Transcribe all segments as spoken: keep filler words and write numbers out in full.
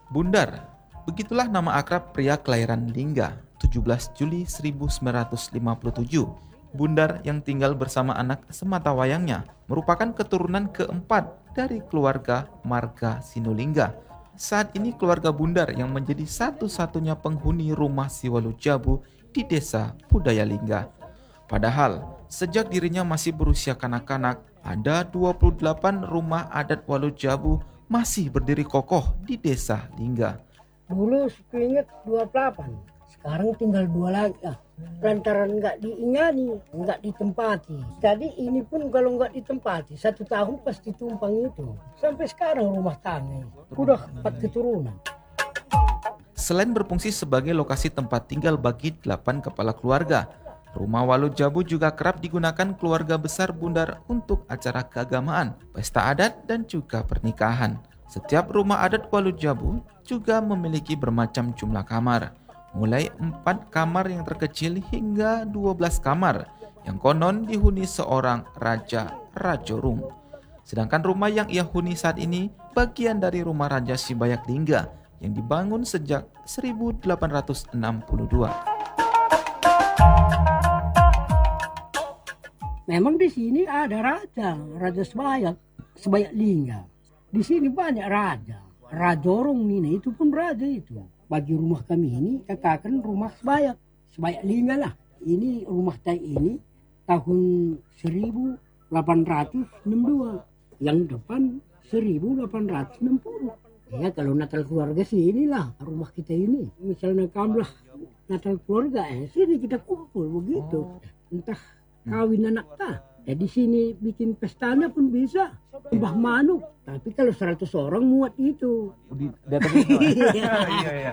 Bundar, begitulah nama akrab pria kelahiran Lingga, tujuh belas Juli seribu sembilan ratus lima puluh tujuh. Bundar yang tinggal bersama anak sematawayangnya merupakan keturunan keempat dari keluarga marga Sinulinga. Saat ini keluarga Bundar yang menjadi satu-satunya penghuni rumah Siwalujabu di desa Budaya Lingga. Padahal, sejak dirinya masih berusia kanak-kanak, ada dua puluh delapan rumah adat Walujabu masih berdiri kokoh di desa Lingga. Dulu saya ingat dua puluh delapan, sekarang tinggal dua lagi. Ah, lantaran nggak diingani, nggak ditempati. Jadi ini pun kalau nggak ditempati, satu tahun pasti tumpang itu. Sampai sekarang rumah tangga, udah empat keturunan. Selain berfungsi sebagai lokasi tempat tinggal bagi delapan kepala keluarga, rumah Walujabu juga kerap digunakan keluarga besar Bundar untuk acara keagamaan, pesta adat, dan juga pernikahan. Setiap rumah adat Walujabu juga memiliki bermacam jumlah kamar, mulai empat kamar yang terkecil hingga dua belas kamar yang konon dihuni seorang Raja Rajorung. Sedangkan rumah yang ia huni saat ini bagian dari rumah Raja Sibayak Lingga yang dibangun sejak seribu delapan ratus enam puluh dua. Memang di sini ada raja, Raja Sibayak, Sibayak Lingga. Di sini banyak raja. Rajorong ini itu pun raja itu. Bagi rumah kami ini katakan rumah Sibayak, Sibayak Lingga lah. Ini rumah saya ini tahun seribu delapan ratus enam puluh dua. Yang depan seribu delapan ratus enam puluh. Ya kalau Natal keluarga sih inilah rumah kita ini. Misalnya kamu lah Natal keluarga, eh sini kita kumpul begitu. Entah kawin anak tak. Ya di sini bikin pestanya pun bisa. Mbah Manu. Tapi kalau seratus orang muat itu. Di datang itu. Iya, iya.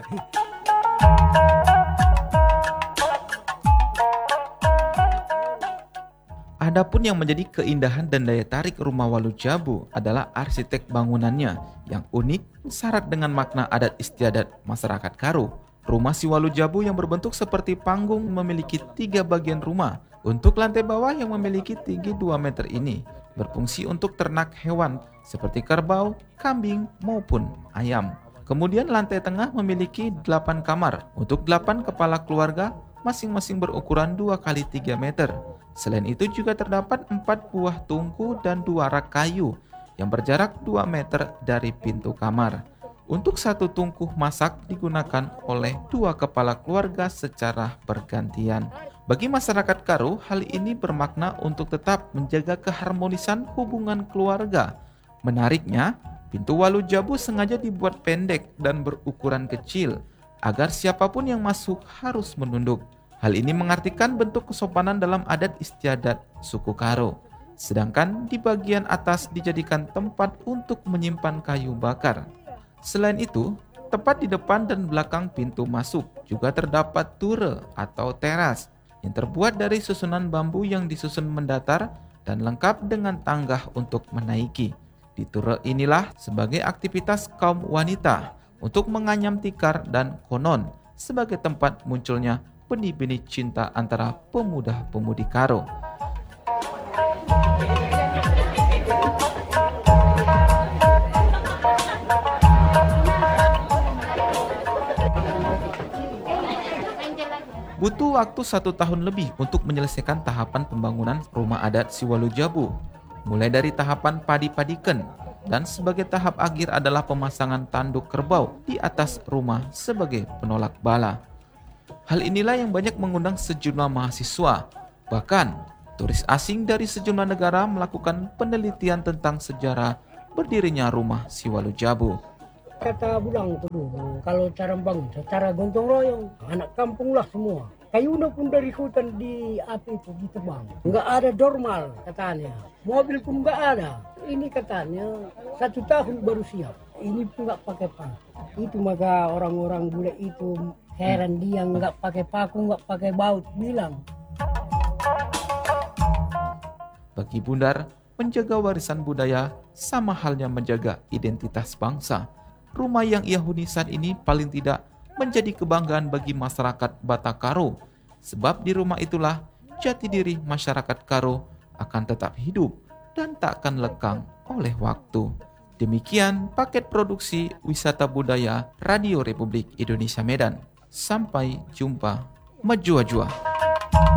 Adapun yang menjadi keindahan dan daya tarik rumah Walujabu adalah arsitek bangunannya yang unik, syarat dengan makna adat istiadat masyarakat Karo. Rumah si Walujabu yang berbentuk seperti panggung memiliki tiga bagian rumah. Untuk lantai bawah yang memiliki tinggi dua meter ini berfungsi untuk ternak hewan seperti kerbau, kambing, maupun ayam. Kemudian lantai tengah memiliki delapan kamar untuk delapan kepala keluarga masing-masing berukuran dua kali tiga meter. Selain itu juga terdapat empat buah tungku dan dua rak kayu yang berjarak dua meter dari pintu kamar. Untuk satu tungku masak digunakan oleh dua kepala keluarga secara bergantian. Bagi masyarakat Karo, hal ini bermakna untuk tetap menjaga keharmonisan hubungan keluarga. Menariknya, pintu Walujabu sengaja dibuat pendek dan berukuran kecil agar siapapun yang masuk harus menunduk. Hal ini mengartikan bentuk kesopanan dalam adat istiadat suku Karo. Sedangkan di bagian atas dijadikan tempat untuk menyimpan kayu bakar. Selain itu, tepat di depan dan belakang pintu masuk juga terdapat ture atau teras yang terbuat dari susunan bambu yang disusun mendatar dan lengkap dengan tangga untuk menaiki. Di ture inilah sebagai aktivitas kaum wanita untuk menganyam tikar dan konon sebagai tempat munculnya benih-benih cinta antara pemuda-pemudi Karo. Butuh waktu satu tahun lebih untuk menyelesaikan tahapan pembangunan rumah adat si Walujabu, mulai dari tahapan padi-padiken, dan sebagai tahap akhir adalah pemasangan tanduk kerbau di atas rumah sebagai penolak bala. Hal inilah yang banyak mengundang sejumlah mahasiswa, bahkan turis asing dari sejumlah negara melakukan penelitian tentang sejarah berdirinya rumah si Walujabu. Kata bilang tuh dulu, kalau cara bangun secara gotong royong, anak kampung lah semua. Kayunya pun dari hutan di api itu ditebang. Nggak ada normal katanya. Mobil pun nggak ada. Ini katanya satu tahun baru siap. Ini pun nggak pakai paku. Itu maka orang-orang bule itu heran dia nggak pakai paku, nggak pakai baut, bilang. Bagi Bundar, menjaga warisan budaya sama halnya menjaga identitas bangsa. Rumah yang ia huni saat ini paling tidak menjadi kebanggaan bagi masyarakat Batak Karo, sebab di rumah itulah jati diri masyarakat Karo akan tetap hidup dan tak akan lekang oleh waktu. Demikian paket produksi wisata budaya Radio Republik Indonesia Medan. Sampai jumpa. Majua-jua.